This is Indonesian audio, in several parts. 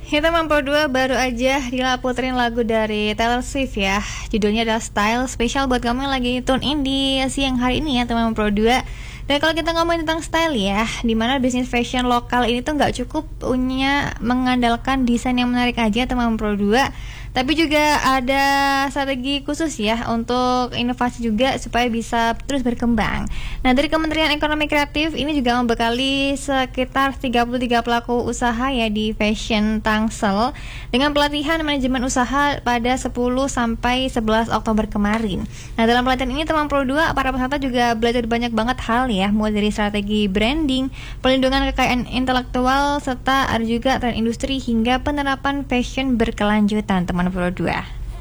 Kita Mampu 2 baru aja Dila puterin lagu dari Taylor Swift ya. Judulnya adalah Style, spesial buat kamu yang lagi tune in di siang hari ini ya teman Mampu 2. Dan kalau kita ngomongin tentang style ya, dimana bisnis fashion lokal ini tuh gak cukup punya mengandalkan desain yang menarik aja teman Mampu 2, tapi juga ada strategi khusus ya untuk inovasi juga supaya bisa terus berkembang. Nah, dari Kementerian Ekonomi Kreatif ini juga membekali sekitar 33 pelaku usaha ya di fashion Tangsel dengan pelatihan manajemen usaha pada 10 sampai 11 Oktober kemarin. Nah, dalam pelatihan ini teman Pro 2 para peserta juga belajar banyak banget hal ya, mulai dari strategi branding, pelindungan kekayaan intelektual, serta ada juga tren industri hingga penerapan fashion berkelanjutan teman Pro 2.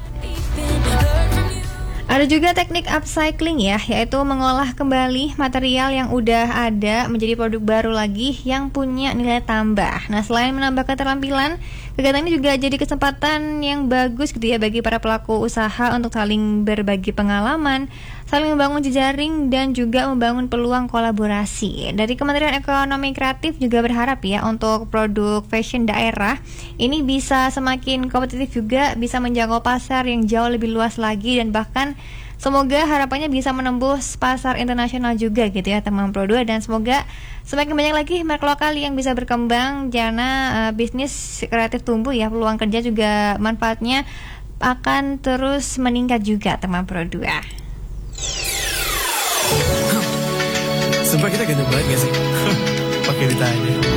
Ada juga teknik upcycling ya, yaitu mengolah kembali material yang udah ada menjadi produk baru lagi yang punya nilai tambah. Nah, selain menambah keterampilan, kegiatan ini juga jadi kesempatan yang bagus gitu ya bagi para pelaku usaha untuk saling berbagi pengalaman, saling membangun jejaring dan juga membangun peluang kolaborasi. Dari Kementerian Ekonomi Kreatif juga berharap ya untuk produk fashion daerah ini bisa semakin kompetitif juga, bisa menjangkau pasar yang jauh lebih luas lagi, dan bahkan semoga harapannya bisa menembus pasar internasional juga gitu ya teman Pro 2, dan semoga semakin banyak lagi merek lokal yang bisa berkembang karena bisnis kreatif tumbuh ya, peluang kerja juga manfaatnya akan terus meningkat juga teman Pro 2. Sumpah kita ganteng banget gak sih? Pakai ditanya.